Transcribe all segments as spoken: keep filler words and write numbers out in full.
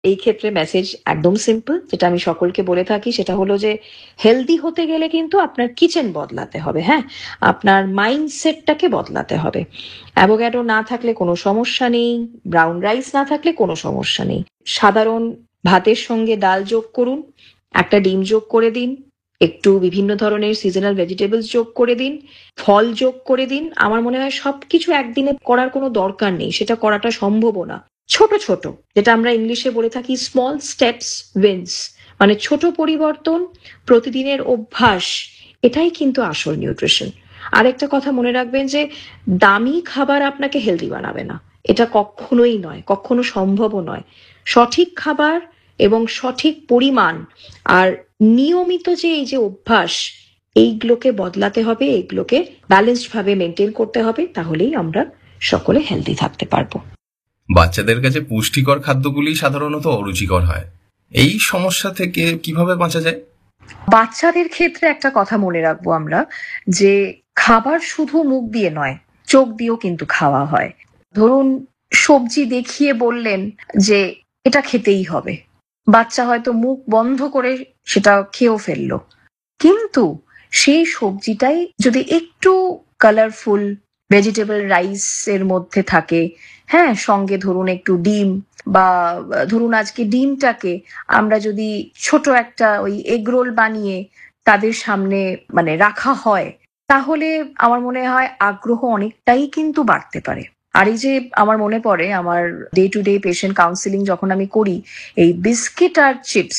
এই ক্ষেত্রে মেসেজ একদম সিম্পল, যেটা আমি সকলকে বলে থাকি সেটা হলো যে হেলদি হতে গেলে কিন্তু আপনার কিচেন বদলাতে হবে। হ্যাঁ, আপনার মাইন্ডসেটটাকে বদলাতে হবে। অ্যাভোক্যাডো না থাকলে কোনো সমস্যা নেই, ব্রাউন রাইস না থাকলে কোনো সমস্যা নেই। সাধারণ ভাতের সঙ্গে ডাল যোগ করুন, একটা ডিম যোগ করে দিন, একটু বিভিন্ন ধরনের সিজনাল ভেজিটেবলস যোগ করে দিন, ফল যোগ করে দিন। আমার মনে হয় সবকিছু একদিনে করার কোনো দরকার নেই, সেটা করাটা সম্ভবও না। ছোট ছোট, যেটা আমরা ইংলিশে বলে থাকি স্মল স্টেপস উইনস, মানে ছোট পরিবর্তন, প্রতিদিনের অভ্যাস, এটাই কিন্তু আসল নিউট্রিশন। আরেকটা কথা মনে রাখবেন যে দামি খাবার আপনাকে হেলদি বানাবে না, এটা কখনোই নয়, কখনো সম্ভবও নয়। সঠিক খাবার এবং সঠিক পরিমাণ আর নিয়মিত যে এই যে অভ্যাস, এইগুলোকে বদলাতে হবে, এইগুলোকে ব্যালেন্সড ভাবে মেনটেন করতে হবে, তাহলেই আমরা সকলে হেলদি থাকতে পারবো। বাচ্চাদের কাছে পুষ্টিকর খাদ্যগুলি সাধারণত অরুচিকর হয়, এই সমস্যা থেকে কিভাবে বাঁচা যায়? বাচ্চাদের ক্ষেত্রে একটা কথা মনে রাখবো আমরা, যে খাবার শুধু মুখ দিয়ে নয়, চোখ দিয়েও কিন্তু খাওয়া হয়। ধরুন সবজি দেখিয়ে বললেন যে এটা খেতেই হবে, বাচ্চা হয়তো মুখ বন্ধ করে সেটা খেয়েও ফেললো, কিন্তু সেই সবজিটাই যদি একটু কালারফুল ভেজিটেবল রাইস এর মধ্যে থাকে, হ্যাঁ, সঙ্গে ধরুন একটু ডিম, বা ধরুন আজকে ডিমটাকে আমরা যদি ছোট একটা ওই এগ রোল বানিয়ে তাদের সামনে মানে রাখা হয়, তাহলে আমার মনে হয় আগ্রহ অনেকটাই কিন্তু বাড়তে পারে। আর এই যে আমার মনে পড়ে আমার day to day patient counselling যখন আমি করি, এই বিস্কিট আর চিপস,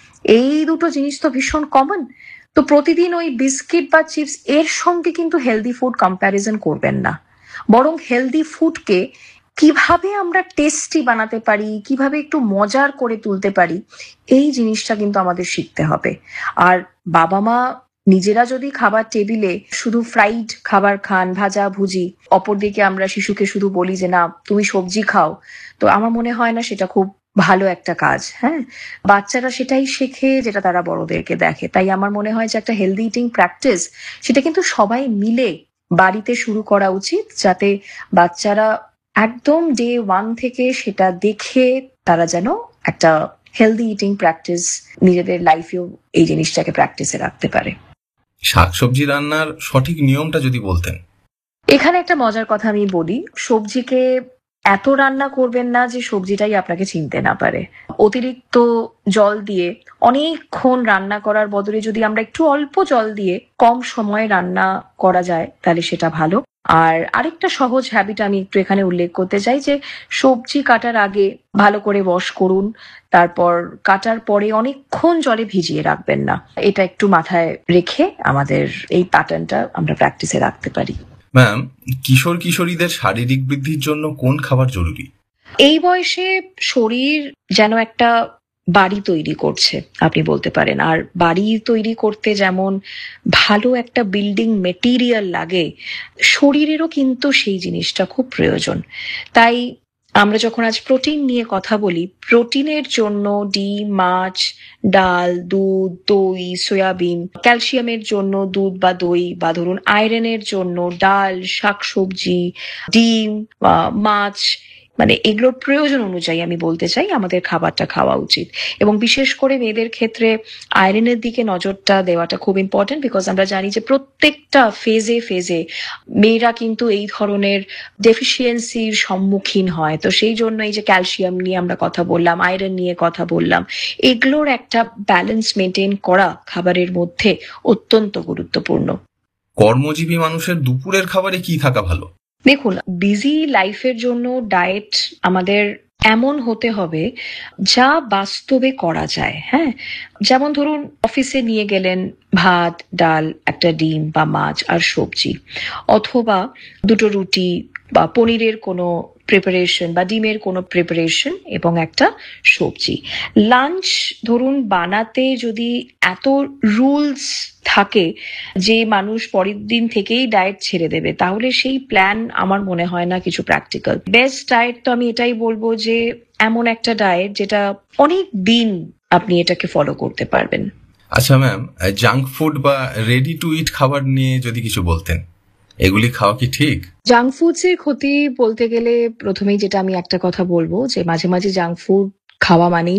এই দুটো জিনিস তো ভীষণ কমন। তো প্রতিদিন ওই বিস্কিট বা চিপস এর সঙ্গে কিন্তু হেলদি ফুড কম্প্যারিজন করবেন না, বরং হেলদি ফুডকে কিভাবে আমরা টেস্টি বানাতে পারি, কিভাবে একটু মজার করে তুলতে পারি, এই জিনিসটা কিন্তু আমাদের শিখতে হবে। আর বাবা মা নিজেরা যদি খাবার টেবিলে শুধু ফ্রাইড খাবার খান, ভাজা ভুজি, অপরদিকে আমরা শিশুকে শুধু বলি যে না তুমি সবজি খাও, তো আমার মনে হয় না সেটা খুব ভালো একটা কাজ। হ্যাঁ, বাচ্চারা সেটাই শেখে যেটা তারা বড়দেরকে দেখে। তাই আমার মনে হয় যে একটা হেলদি ইটিং প্র্যাকটিস, সেটা কিন্তু সবাই মিলে বাড়িতে শুরু করা উচিত, যাতে বাচ্চারা একদম ডে ওয়ান থেকে সেটা দেখে তারা যেন একটা হেলদি ইটিং প্র্যাকটিস নিজেদের লাইফেও এই জিনিসটাকে প্র্যাকটিসে রাখতে পারে। শাকসবজি রান্নার সঠিক নিয়মটা যদি বলতেন। এখানে একটা মজার কথা আমি বলি, সবজিকে এত রান্না করবেন না যে সবজিটাই আপনাকে চিনতে না পারে। অতিরিক্ত জল দিয়ে অনেকক্ষণ রান্না করার বদলে যদি আমরা একটু অল্প জল দিয়ে কম সময়ে রান্না করা যায়, তাহলে সেটা ভালো। আর আরেকটা সহজ হ্যাবিট আমি একটু এখানে উল্লেখ করতে চাই, যে সবজি কাটার আগে ভালো করে ওয়াশ করুন, তারপর কাটার পরে অনেকক্ষণ জলে ভিজিয়ে রাখবেন না। এটা একটু মাথায় রেখে আমাদের এই প্যাটার্নটা আমরা প্র্যাকটিসে রাখতে পারি। ম্যাম, কিশোর কিশোরীদের শারীরিক বৃদ্ধির জন্য কোন খাবার জরুরি? এই বয়সে শরীর যেন একটা বাড়ি তৈরি করছে আপনি বলতে পারেন, আর বাড়ি তৈরি করতে যেমন ভালো একটা বিল্ডিং মেটেরিয়াল লাগে, শরীরেরও কিন্তু সেই জিনিসটা খুব প্রয়োজন। তাই আমরা যখন আজ প্রোটিন নিয়ে কথা বলি, প্রোটিনের জন্য ডিম, মাছ, ডাল, দুধ, দই, সয়াবিন, ক্যালসিয়ামের জন্য দুধ বা দই, বা ধরুন আয়রনের জন্য ডাল, শাকসবজি, ডিম, মাছ, মানে এগুলোর প্রয়োজন অনুযায়ী আমি বলতে চাই আমাদের খাবারটা খাওয়া উচিত। এবং বিশেষ করে মেয়েদের ক্ষেত্রে আয়রনের দিকে নজরটা দেওয়াটা খুব ইম্পর্টেন্ট, বিকজ আমরা জানি যে প্রত্যেকটা ফেজে ফেজে মেয়েরা কিন্তু এই ধরনের ডেফিসিয়েন্সির সম্মুখীন হয়। তো সেই জন্য এই যে ক্যালসিয়াম নিয়ে আমরা কথা বললাম, আয়রন নিয়ে কথা বললাম, এগুলোর একটা ব্যালেন্স মেনটেন করা খাবারের মধ্যে অত্যন্ত গুরুত্বপূর্ণ। কর্মজীবী মানুষের দুপুরের খাবারে কি থাকা ভালো? দেখুন, বিজি লাইফের জন্য ডায়েট আমাদের এমন হতে হবে যা বাস্তবে করা যায়। হ্যাঁ, যেমন ধরুন অফিসে নিয়ে গেলেন ভাত, ডাল, একটা ডিম বা মাছ আর সবজি, অথবা দুটো রুটি বা পনিরের কোনো প্রিপারেশন বা ডিমের কোনো প্রিপারেশন এবং একটা সবজি। লাঞ্চ ধরুন বানাতে যদি এত রুলস থাকে যে মানুষ পরের দিন থেকেই ডায়েট ছেড়ে দেবে, তাহলে সেই প্ল্যান আমার মনে হয় না কিছু প্র্যাকটিক্যাল। বেস্ট ডায়েট তো আমি এটাই বলবো যে এমন একটা ডায়েট যেটা অনেক দিন আপনি এটাকে ফলো করতে পারবেন। আচ্ছা ম্যাম, জাঙ্ক ফুড বা রেডি টু ইট খাবার নিয়ে যদি কিছু বলতেন, এগুলি খাওয়া কি ঠিক? জাঙ্ক ফুডস এর ক্ষতি বলতে গেলে প্রথমেই যেটা আমি একটা কথা বলবো, যে মাঝে মাঝে জাঙ্ক ফুড খাওয়া মানেই